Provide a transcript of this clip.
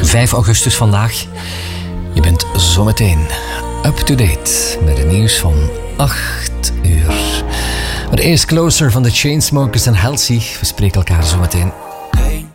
5 augustus vandaag. Je bent zometeen up-to-date met het nieuws van 8 uur. Maar eerst Closer van de Chainsmokers en Halsey. We spreken elkaar zometeen.